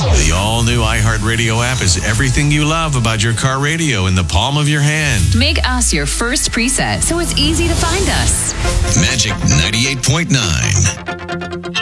The all-new iHeartRadio app is everything you love about your car radio in the palm of your hand. Make us your first preset so it's easy to find us. Magic 98.9.